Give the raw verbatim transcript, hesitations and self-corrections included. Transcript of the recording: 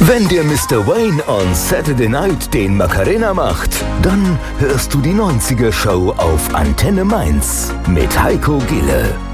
Wenn dir Mister Wayne on Saturday Night den Macarena macht, dann hörst du die neunziger Show auf Antenne Mainz mit Heiko Gille.